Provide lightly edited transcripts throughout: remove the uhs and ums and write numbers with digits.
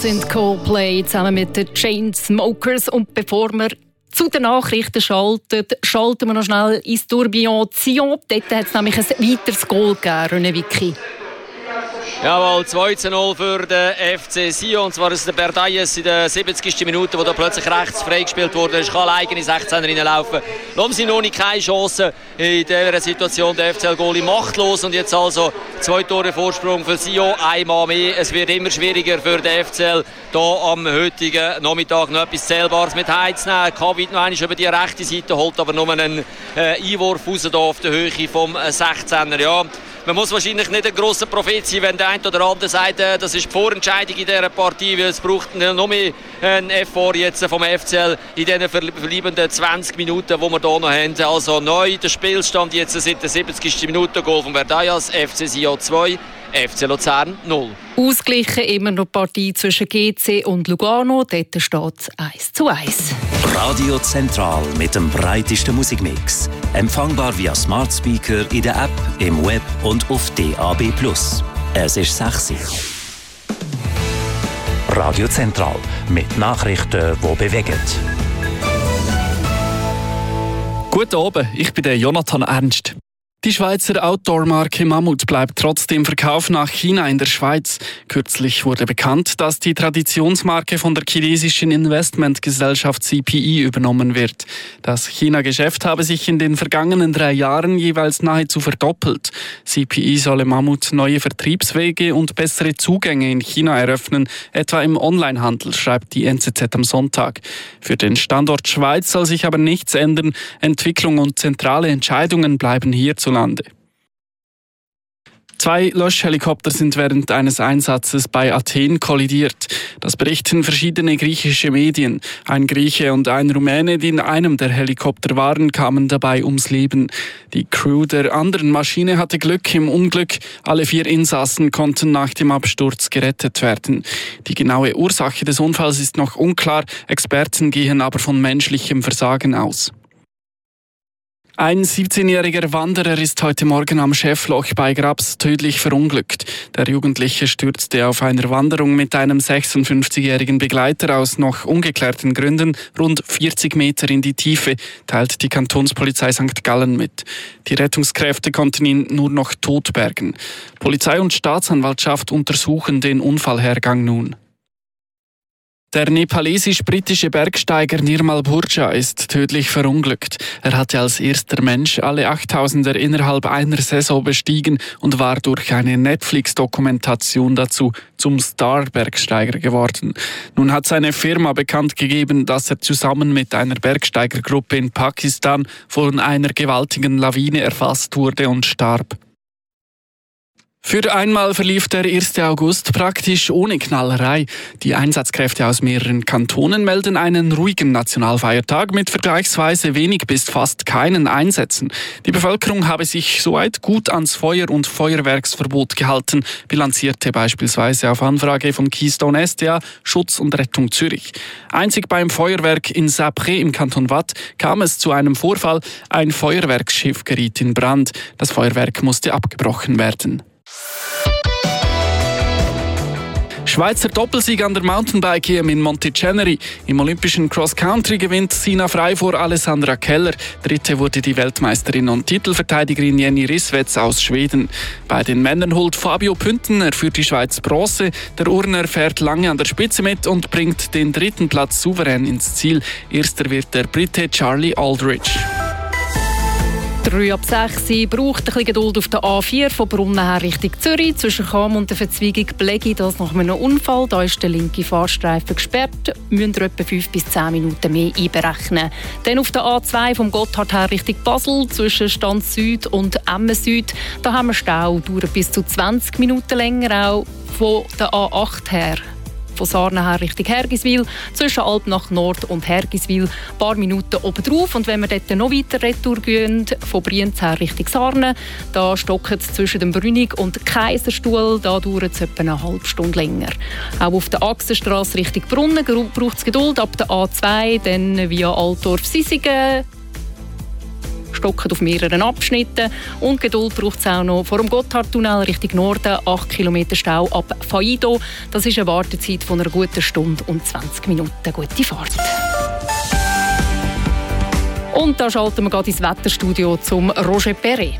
Sind Coldplay zusammen mit den Chainsmokers. Und bevor wir zu den Nachrichten schalten wir noch schnell ins Tourbillon Sion. Dort hat es nämlich ein weiteres Goal gegeben, René Vicky. Jawohl, 2:0 für den FC Sion. Und zwar ist der Berdayes in der 70. Minute, wo da plötzlich rechts freigespielt wurde. Er kann alleine in die 16er reinlaufen. Lomsinoni keine Chance in dieser Situation. Der FCL-Goalie machtlos. Und jetzt also 2 Tore Vorsprung für Sion. Einmal mehr. Es wird immer schwieriger für den FCL, hier am heutigen Nachmittag noch etwas Zählbares mit heimzunehmen. Kavit noch einmal über die rechte Seite, holt aber nur einen Einwurf raus hier auf der Höhe vom 16er. Ja. Man muss wahrscheinlich nicht ein grosser Prophet sein, wenn der eine oder andere sagt, das ist die Vorentscheidung in dieser Partie, weil es braucht noch mehr einen Effort jetzt vom FCL in diesen verbleibenden 20 Minuten, die wir hier noch haben. Also neu der Spielstand jetzt seit der 70. Minute, Goal von Berdayes, FC Sion 2, FC Luzern 0. Ausgleichen immer noch die Partie zwischen GC und Lugano, dort steht es 1:1. Radio Zentral mit dem breitesten Musikmix. Empfangbar via Smart Speaker in der App, im Web und auf DAB+. Es ist 6 Uhr. Radio Zentral mit Nachrichten, die bewegen. Guten Abend, ich bin der Jonathan Ernst. Die Schweizer Outdoor-Marke Mammut bleibt trotzdem Verkauf nach China in der Schweiz. Kürzlich wurde bekannt, dass die Traditionsmarke von der chinesischen Investmentgesellschaft CPE übernommen wird. Das China-Geschäft habe sich in den vergangenen 3 Jahren jeweils nahezu verdoppelt. CPE solle Mammut neue Vertriebswege und bessere Zugänge in China eröffnen, etwa im Onlinehandel, schreibt die NZZ am Sonntag. Für den Standort Schweiz soll sich aber nichts ändern. Entwicklung und zentrale Entscheidungen bleiben hierzulande. 2 Löschhelikopter sind während eines Einsatzes bei Athen kollidiert. Das berichten verschiedene griechische Medien. Ein Grieche und ein Rumäne, die in einem der Helikopter waren, kamen dabei ums Leben. Die Crew der anderen Maschine hatte Glück im Unglück. Alle 4 Insassen konnten nach dem Absturz gerettet werden. Die genaue Ursache des Unfalls ist noch unklar. Experten gehen aber von menschlichem Versagen aus. Ein 17-jähriger Wanderer ist heute Morgen am Schäffloch bei Grabs tödlich verunglückt. Der Jugendliche stürzte auf einer Wanderung mit einem 56-jährigen Begleiter aus noch ungeklärten Gründen rund 40 Meter in die Tiefe, teilt die Kantonspolizei St. Gallen mit. Die Rettungskräfte konnten ihn nur noch tot bergen. Polizei und Staatsanwaltschaft untersuchen den Unfallhergang nun. Der nepalesisch-britische Bergsteiger Nirmal Burja ist tödlich verunglückt. Er hatte als erster Mensch alle 8000er innerhalb einer Saison bestiegen und war durch eine Netflix-Dokumentation dazu zum Star-Bergsteiger geworden. Nun hat seine Firma bekannt gegeben, dass er zusammen mit einer Bergsteigergruppe in Pakistan von einer gewaltigen Lawine erfasst wurde und starb. Für einmal verlief der 1. August praktisch ohne Knallerei. Die Einsatzkräfte aus mehreren Kantonen melden einen ruhigen Nationalfeiertag mit vergleichsweise wenig bis fast keinen Einsätzen. Die Bevölkerung habe sich soweit gut ans Feuer- und Feuerwerksverbot gehalten, bilanzierte beispielsweise auf Anfrage von Keystone SDA Schutz und Rettung Zürich. Einzig beim Feuerwerk in Sapré im Kanton Waadt kam es zu einem Vorfall. Ein Feuerwerksschiff geriet in Brand. Das Feuerwerk musste abgebrochen werden. Schweizer Doppelsieg an der Mountainbike-EM in Monticeneri. Im olympischen Cross-Country gewinnt Sina Frey vor Alessandra Keller. Dritte wurde die Weltmeisterin und Titelverteidigerin Jenny Risswetz aus Schweden. Bei den Männern holt Fabio Püntener für die Schweiz Bronze. Der Urner fährt lange an der Spitze mit und bringt den 3. Platz souverän ins Ziel. Erster wird der Brite Charlie Aldridge. 5:03 braucht ein bisschen Geduld auf der A4 von Brunnen her Richtung Zürich. Zwischen Cham und der Verzweigung Blegi, das nach einem Unfall. Da ist der linke Fahrstreifen gesperrt. Müssen ihr etwa 5 bis 10 Minuten mehr einberechnen. Dann auf der A2 vom Gotthard her Richtung Basel, zwischen Stanz Süd und Emmen Süd. Da haben wir Stau, dauert bis zu 20 Minuten länger. Auch von der A8 her. Von Sarnen her Richtung Hergiswil, zwischen Alpnach Nord und Hergiswil ein paar Minuten oben drauf. Und wenn wir dort noch weiter retour gehen, von Brienz her Richtung Sarnen, da stockt es zwischen dem Brünig und Kaiserstuhl, da dauert es etwa eine halbe Stunde länger. Auch auf der Achsenstrasse Richtung Brunnen braucht es Geduld, ab der A2, dann via Altdorf-Sisigen stocken auf mehreren Abschnitten. Und Geduld braucht es auch noch vor dem Gotthardtunnel Richtung Norden. 8 Kilometer Stau ab Faido. Das ist eine Wartezeit von einer guten Stunde und 20 Minuten. Gute Fahrt. Und da schalten wir gerade ins Wetterstudio zum Roger Perret.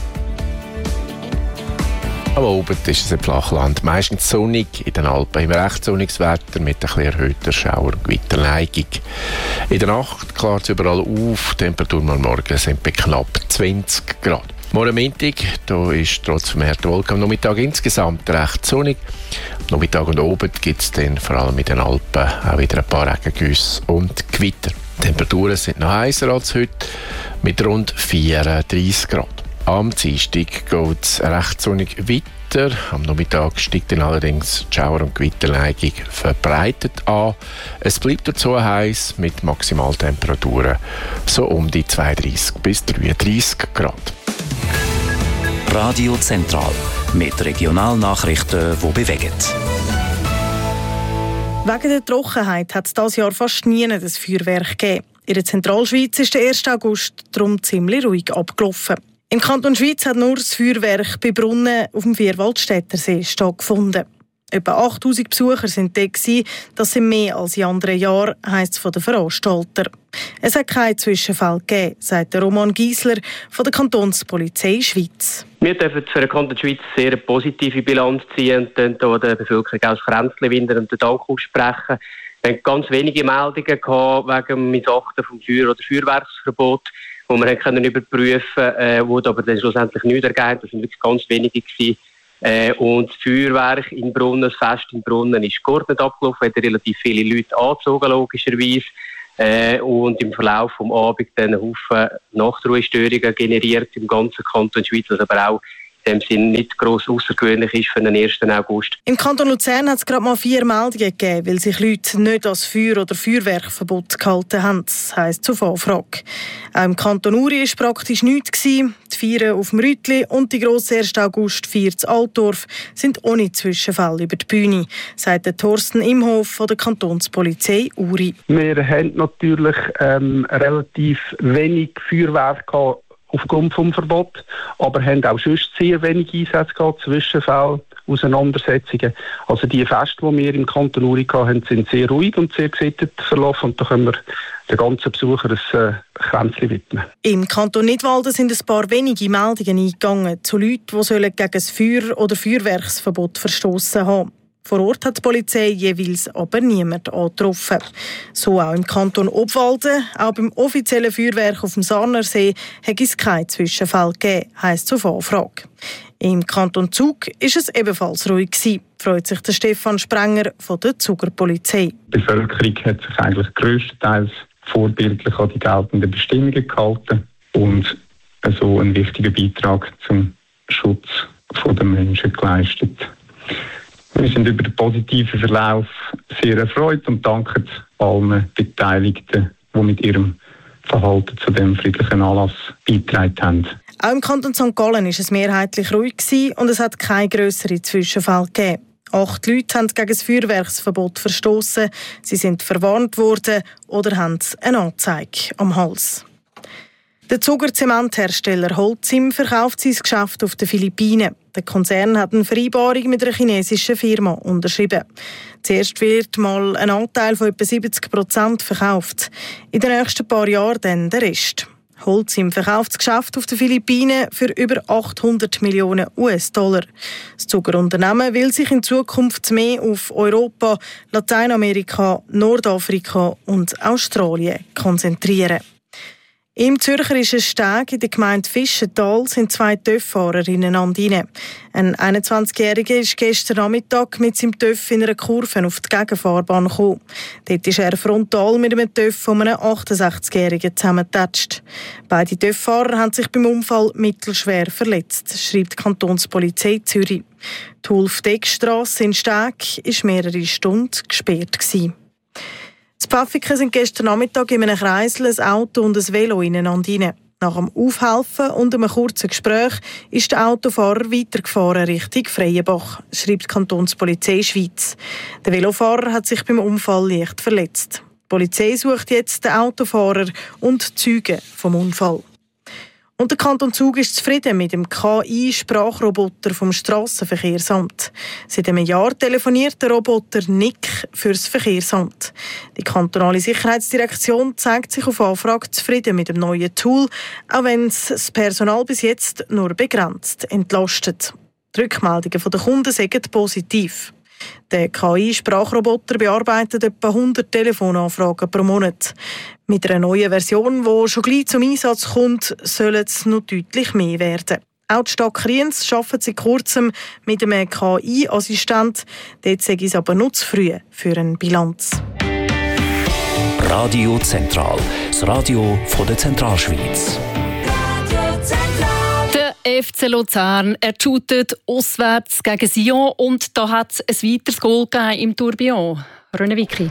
Am Abend ist es ein Flachland, meistens sonnig, in den Alpen immer recht sonniges Wetter mit ein bisschen erhöhter Schauer- und Gewitterneigung. In der Nacht klart es überall auf, die Temperaturen am Morgen sind bei knapp 20 Grad. Morgen Montag, da ist trotz vermehrter Wolken am Nachmittag insgesamt recht sonnig. Am Nachmittag und Abend gibt es dann vor allem in den Alpen auch wieder ein paar Regengüsse und Gewitter. Die Temperaturen sind noch heißer als heute, mit rund 34 Grad. Am Dienstag geht es recht sonnig weiter. Am Nachmittag steigt dann allerdings die Schauer- und Gewitterneigung verbreitet an. Es bleibt dazu heiß mit Maximaltemperaturen so um die 32 bis 33 Grad. Radio Zentral mit Regionalnachrichten, die bewegen. Wegen der Trockenheit hat es dieses Jahr fast nie ein Feuerwerk gegeben. In der Zentralschweiz ist der 1. August darum ziemlich ruhig abgelaufen. Im Kanton Schweiz hat nur das Feuerwerk bei Brunnen auf dem Vierwaldstättersee stattgefunden. Etwa 8000 Besucher sind dort. Das sind mehr als in anderen Jahren, heisst es von den Veranstaltern. Es hat keinen Zwischenfall gegeben, sagt Roman Giesler von der Kantonspolizei Schweiz. Wir dürfen für den Kanton Schweiz sehr eine positive Bilanz ziehen und hier der Bevölkerung aus Kränzliwinder und den Dank aussprechen. Wir haben ganz wenige Meldungen gehabt wegen dem Missachten vom Feuer- oder Feuerwerksverbot, wo wir können überprüfen konnten, wo aber dann schlussendlich nichts ergeben. Das waren wirklich ganz wenige gewesen. Und das Feuerwerk in Brunnen, das Fest in Brunnen, ist geordnet abgelaufen, hat relativ viele Leute angezogen, logischerweise. Und im Verlauf des Abends dann einen Haufen Nachtruhestörungen generiert im ganzen Kanton Schweiz, was aber auch in dem Sinn nicht gross außergewöhnlich ist für den 1. August. Im Kanton Luzern hat es gerade mal 4 Meldungen gegeben, weil sich Leute nicht an das Feuer- oder Feuerwerkverbot gehalten haben. Das heisst zur Anfrage. Auch im Kanton Uri war praktisch nichts. Die Feiern auf dem Rütli und die grosse 1. August-Feier in Altdorf sind ohne Zwischenfälle über die Bühne, sagt der Thorsten Imhof von der Kantonspolizei Uri. Wir haben natürlich relativ wenig Feuerwerk gehabt aufgrund vom Verbot, aber haben auch sonst sehr wenig Einsätze gehabt, Zwischenfälle, Auseinandersetzungen. Also die Feste, die wir im Kanton Uri hatten, sind sehr ruhig und sehr gesittet verlaufen und da können wir den ganzen Besuchern ein Kränzchen widmen. Im Kanton Nidwalden sind ein paar wenige Meldungen eingegangen zu Leuten, die gegen das Feuer- oder Feuerwerksverbot verstoßen haben. Vor Ort hat die Polizei jeweils aber niemand angetroffen. So auch im Kanton Obwalden. Auch beim offiziellen Feuerwerk auf dem Sarnersee hat es keinen Zwischenfall gegeben, heisst es auf Anfrage. Im Kanton Zug war es ebenfalls ruhig gewesen, freut sich der Stefan Sprenger von der Zuger Polizei. Die Bevölkerung hat sich eigentlich grösstenteils vorbildlich an die geltenden Bestimmungen gehalten und so einen wichtigen Beitrag zum Schutz der Menschen geleistet. Wir sind über den positiven Verlauf sehr erfreut und danken allen Beteiligten, die mit ihrem Verhalten zu dem friedlichen Anlass beigetragen haben. Auch im Kanton St. Gallen war es mehrheitlich ruhig und es hat keine grösseren Zwischenfälle gegeben. 8 Leute haben gegen das Feuerwerksverbot verstoßen, sie sind verwarnt worden oder haben eine Anzeige am Hals. Der Zuger Zementhersteller Holcim verkauft sein Geschäft auf den Philippinen. Der Konzern hat eine Vereinbarung mit einer chinesischen Firma unterschrieben. Zuerst wird mal ein Anteil von etwa 70% verkauft. In den nächsten paar Jahren dann der Rest. Holcim verkauft das Geschäft auf den Philippinen für über 800 Millionen US-Dollar. Das Zuckerunternehmen will sich in Zukunft mehr auf Europa, Lateinamerika, Nordafrika und Australien konzentrieren. Im Zürcherischen Steg in der Gemeinde Fischental sind 2 TÜV-Fahrer ineinander rein. Ein 21-Jähriger ist gestern Nachmittag mit seinem TÜV in einer Kurve auf die Gegenfahrbahn gekommen. Dort ist er frontal mit einem TÜV von einem 68-Jährigen zusammengetatscht. Beide TÜV-Fahrer haben sich beim Unfall mittelschwer verletzt, schreibt die Kantonspolizei Zürich. Die Hulf-Deck-Strasse in Steg war mehrere Stunden gesperrt. In Pfäffiken sind gestern Nachmittag in einem Kreisel ein Auto und ein Velo ineinander rein. Nach dem Aufhelfen und einem kurzen Gespräch ist der Autofahrer weitergefahren Richtung Freienbach, schreibt die Kantonspolizei Schweiz. Der Velofahrer hat sich beim Unfall leicht verletzt. Die Polizei sucht jetzt den Autofahrer und die Zeugen vom Unfall. Und der Kanton Zug ist zufrieden mit dem KI-Sprachroboter vom Strassenverkehrsamt. Seit einem Jahr telefoniert der Roboter Nick fürs Verkehrsamt. Die kantonale Sicherheitsdirektion zeigt sich auf Anfrage zufrieden mit dem neuen Tool, auch wenn es das Personal bis jetzt nur begrenzt entlastet. Die Rückmeldungen der Kunden sind positiv. Der KI-Sprachroboter bearbeitet etwa 100 Telefonanfragen pro Monat. Mit einer neuen Version, die schon gleich zum Einsatz kommt, soll es noch deutlich mehr werden. Auch die Stadt Kriens arbeitet seit kurzem mit einem KI-Assistent. Dort sei es aber noch zu früh für eine Bilanz. Radio Zentral, das Radio von der Zentralschweiz. Der FC Luzern shootet auswärts gegen Sion und da hat es ein weiteres Goal gegeben im Tourbillon. René Wicki.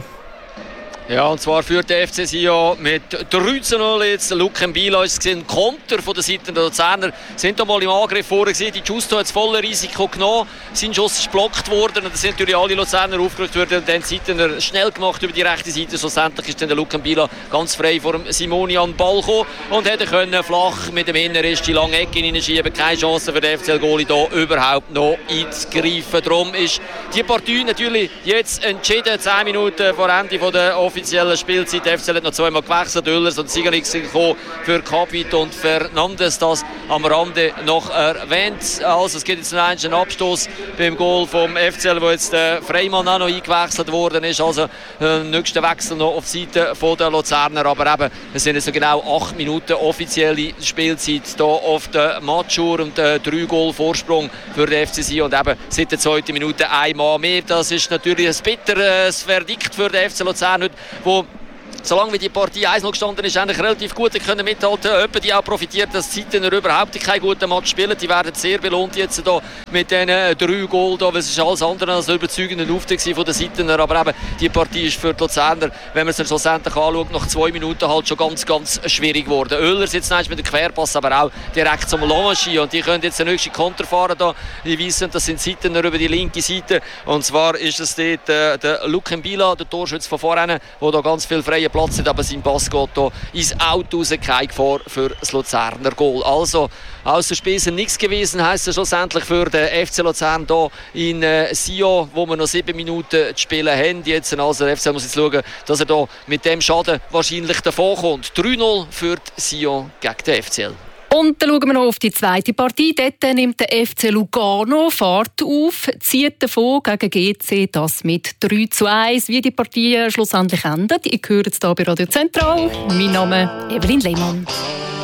Ja, und zwar führt der FC Sion mit 3-0 jetzt. Luke Mbila ist gesehen, Konter von der Seite der Luzerner. Sind da mal im Angriff vorher gesehen. Die Giusto hat das volle Risiko genommen. Sein Schuss ist geblockt worden. Und da sind natürlich alle Luzerner aufgerückt worden. Und dann Seitener schnell gemacht über die rechte Seite. Schlussendlich ist dann der Luke Mbila ganz frei vor dem Simoni an den Ball gekommen. Und hätte können flach mit dem Innenriss die lange Ecke hineinschieben. Keine Chance für den FCL-Goalie hier überhaupt noch einzugreifen. Darum ist die Partie natürlich jetzt entschieden. 10 Minuten vor Ende der offiziellen Spielzeit. Der FCL hat noch zweimal gewechselt. Oehlers und Siganix gekommen für Capit und Fernandes. Das am Rande noch erwähnt. Also es gibt jetzt noch einen Abstoß beim Goal vom FCL, wo jetzt Freimann auch noch eingewechselt worden ist. Also nächster Wechsel noch auf die Seite der Luzerner. Aber eben, es sind jetzt so genau 8 Minuten offizielle Spielzeit hier auf der Matchuhr und 3 Goal Vorsprung für den FC Sion. Und eben seit der 2. Minute einmal mehr. Das ist natürlich ein bitteres Verdikt für den FC Luzern heute, wo solange wie die Partie 1-0 gestanden ist, eigentlich relativ gut können mithalten. Etwa die auch profitiert, dass die Zeitner überhaupt keinen guten Match spielen. Die werden sehr belohnt jetzt hier mit diesen 3 Goal. Es ist alles andere als ein überzeugender Auftritt von den Zeitner. Aber eben, die Partie ist für die Luzerner, wenn man es dann schlussendlich anschaut, nach 2 Minuten halt schon ganz, ganz schwierig geworden. Oehlers jetzt mit dem Querpass, aber auch direkt zum Lomaschi. Und die können jetzt den nächsten Konter fahren. Die wissen, das sind Zeitner über die linke Seite. Und zwar ist es dort der Luke Mbila, der Torschütze von vorne, der da ganz viel freie Platz hat, aber sein Pass geht hier ins Auto raus, keine Gefahr für das Luzerner Goal. Also außer Spesen nichts gewesen, heisst es schlussendlich für den FC Luzern hier in Sion, wo wir noch 7 Minuten zu spielen haben. Jetzt also der FC muss jetzt schauen, dass er hier mit dem Schaden wahrscheinlich davon kommt. 3-0 für Sion gegen den FCL. Und dann schauen wir noch auf die zweite Partie. Dort nimmt der FC Lugano Fahrt auf, zieht davon gegen GC, das mit 3-1. Wie die Partie schlussendlich endet, ihr hört es hier bei Radio Zentral. Mein Name ist Evelyn Lehmann.